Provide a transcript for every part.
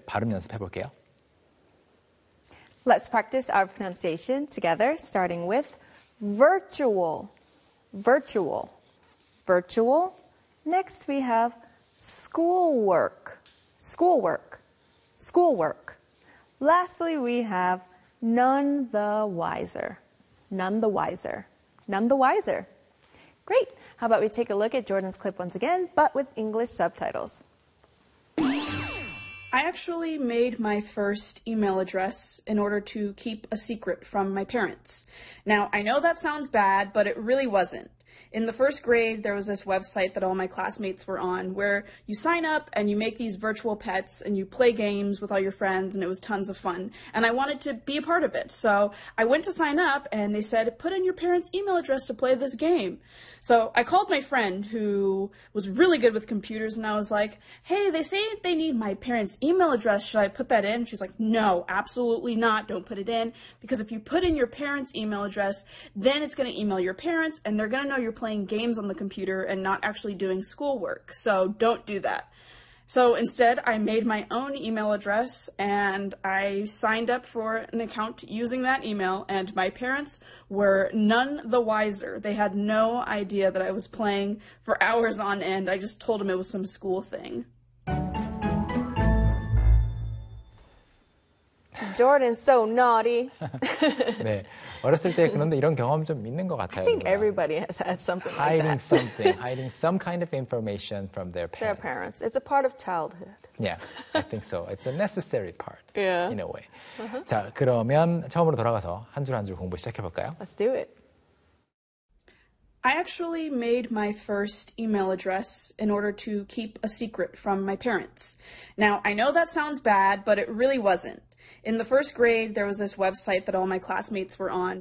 발음 연습해 볼게요. Let's practice our pronunciation together, starting with virtual, virtual, virtual. Next we have schoolwork, schoolwork, schoolwork. Lastly, we have none the wiser, none the wiser, none the wiser. Great. How about we take a look at Jordan's clip once again, but with English subtitles. I actually made my first email address in order to keep a secret from my parents. Now, I know that sounds bad, but it really wasn't. In the first grade, there was this website that all my classmates were on where you sign up and you make these virtual pets and you play games with all your friends, and it was tons of fun. And I wanted to be a part of it. So I went to sign up and they said, put in your parents' email address to play this game. So I called my friend who was really good with computers and I was like, hey, they say they need my parents' email address. Should I put that in? She's like, no, absolutely not. Don't put it in, because if you put in your parents' email address, then it's going to email your parents and they're going to know you're playing games on the computer and not actually doing schoolwork. So don't do that. So instead, I made my own email address and I signed up for an account using that email, and my parents were none the wiser. They had no idea that I was playing for hours on end. I just told them it was some school thing. Jordan's so naughty. 네, 어렸을 때 그런데 이런 경험 좀 있는 것 같아요. I think everybody has had something like hiding that. something, hiding some kind of information from their parents. Their parents. It's a part of childhood. Yeah, I think so. It's a necessary part Yeah. in a way. 자, 그러면 처음으로 돌아가서 한 줄 한 줄 공부 시작해 볼까요? Let's do it. I actually made my first email address in order to keep a secret from my parents. Now, I know that sounds bad, but it really wasn't. In the first grade, there was this website that all my classmates were on.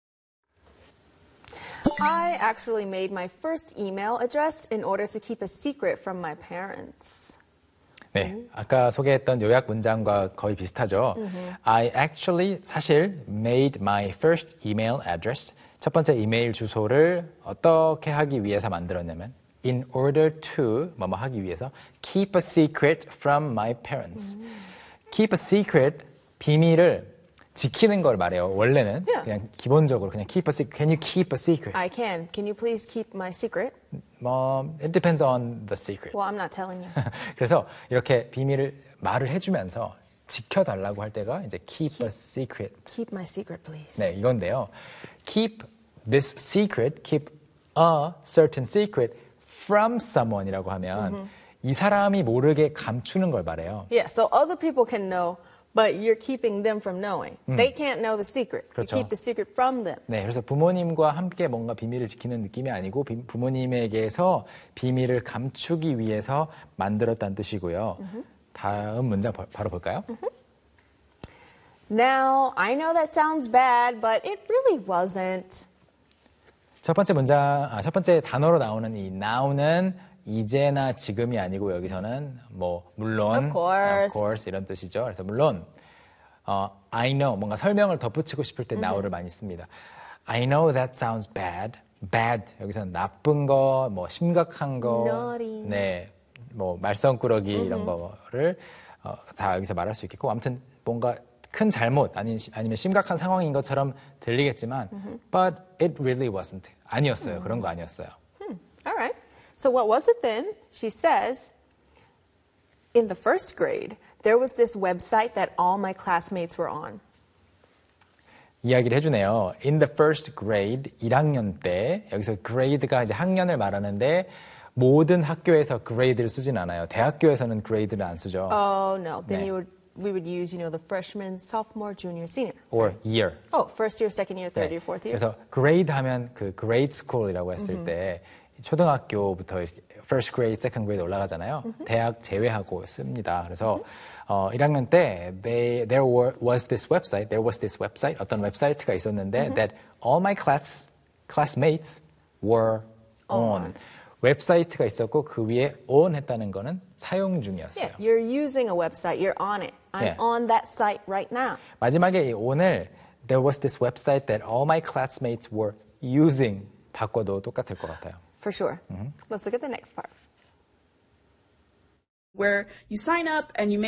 I actually made my first email address in order to keep a secret from my parents. 네, 아까 소개했던 요약 문장과 거의 비슷하죠. I actually 사실 made my first email address. 첫 번째 이메일 주소를 어떻게 하기 위해서 만들었냐면 in order to 뭐뭐 하기 위해서 keep a secret from my parents. keep a secret 비밀을 지키는 걸 말해요. 원래는 Yeah. 그냥 기본적으로 그냥 keep a secret. Can you keep a secret? I can. Can you please keep my secret? It depends on the secret. Well, I'm not telling you. 그래서 이렇게 비밀을 말을 해주면서 지켜달라고 할 때가 이제 keep a secret. Keep my secret, please. 네, 이건데요. Keep this secret, keep a certain secret from someone이라고 하면 이 사람이 모르게 감추는 걸 말해요. Yeah, so other people can know, but you're keeping them from knowing. They can't know the secret. 그렇죠. You keep the secret from them. 네, 그래서 부모님과 함께 뭔가 비밀을 지키는 느낌이 아니고 부모님에게서 비밀을 감추기 위해서 만들었다는 뜻이고요. 다음 문장 바로 볼까요? Now, I know that sounds bad, but it really wasn't. 첫 번째 단어로 나오는 이 now는 이제나 지금이 아니고 여기서는 뭐 물론, of course 이런 뜻이죠. 그래서 물론 I know 뭔가 설명을 덧붙이고 싶을 때 now를 많이 씁니다. I know that sounds bad. bad 여기서는 나쁜 거, 뭐 심각한 거, Naughty. 네, 뭐 말썽꾸러기 이런 거를 다 여기서 말할 수 있겠고 아무튼 뭔가 큰 잘못 아니면 심각한 상황인 것처럼 들리겠지만 but it really wasn't. 아니었어요. 그런 거 아니었어요. All right. So what was it then? She says, in the first grade, there was this website that all my classmates were on. 이야기를 해주네요. In the first grade, 1학년 때 여기서 grade가 이제 학년을 말하는데 모든 학교에서 grade를 쓰진 않아요. 대학교에서는 grade를 안 쓰죠. Oh, no. Then 네. we would use, the freshman, sophomore, junior, senior. Or year. Oh, first year, second year, third 네. year, fourth year. 그래서 grade 하면 그 grade school이라고 했을 때 초등학교부터 first grade, second grade 올라가잖아요. 대학 제외하고 씁니다. 그래서 1학년 때 there was this website 어떤 웹사이트가 있었는데 that all my classmates were on. 웹사이트가 있었고 그 위에 on 했다는 거는 사용 중이었어요. Yeah, you're using a website. You're on it. I'm 네. on that site right now. 마지막에 이 on을 there was this website that all my classmates were using 바꿔도 똑같을 것 같아요. For sure. Let's look at the next part. Where you sign up and you make